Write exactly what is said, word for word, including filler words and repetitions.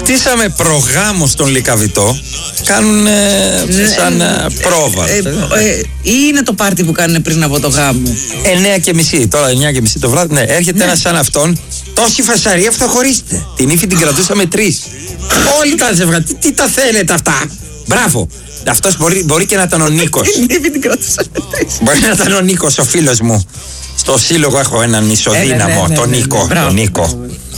Στήσαμε προγάμο στον Λυκαβητό. Κάνουν σαν ε, πρόβα. Ε, ε, ε, ή είναι το πάρτι που κάνουν πριν από το γάμο. εννιά και μισή, τώρα εννιά και μισή το βράδυ. Ναι, έρχεται ναι. Ένα σαν αυτόν. Τόση φασαρία φτωχωρήστε. Την ύφη την κρατούσαμε τρεις. Όλοι τα ζευγάρια. Τι, τι τα θέλετε αυτά. Μπράβο. Αυτός μπορεί, μπορεί και να ήταν ο Νίκος. Την ύφη την κρατούσαμε τρεις. Μπορεί να ήταν ο Νίκος, ο φίλος μου. Στο σύλλογο έχω έναν ισοδύναμο, ε, ναι, ναι, τον ναι, Νίκο. ναι, ναι. Τον Νίκο.